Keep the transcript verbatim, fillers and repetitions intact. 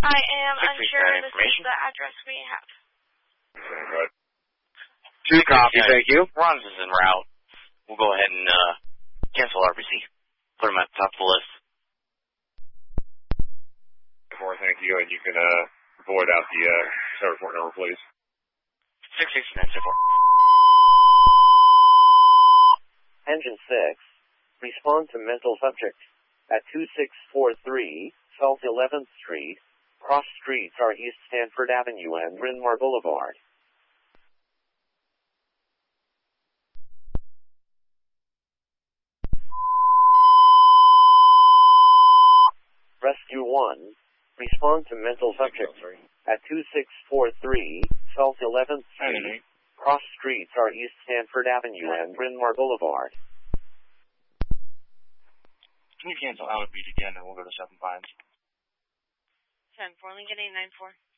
I am unsure. This is the address we have. Right. Two copy, yeah, thank you. Ron's is en route. We'll go ahead and uh, cancel R B C. Put him at the top of the list. Four, thank you, and you can uh, void out the uh, show report number, please. six six nine seven four. Engine six, respond to mental subject at two six four three South eleventh Street. Cross streets are East Stanford Avenue and Bryn Mawr Boulevard. Rescue one, respond to mental subject at two six four three South eleventh Street. Cross streets are East Stanford Avenue and Bryn Mawr Boulevard. Can you cancel Alan Beach again and we'll go to Seven Pines? ten four, Lincoln eight nine four.